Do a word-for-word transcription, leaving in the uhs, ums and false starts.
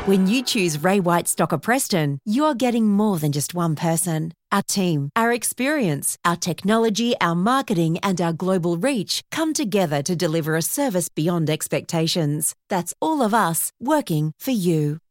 When you choose Ray White Stocker Preston, you're getting more than just one person. Our team, our experience, our technology, our marketing, and our global reach come together to deliver a service beyond expectations. That's all of us working for you.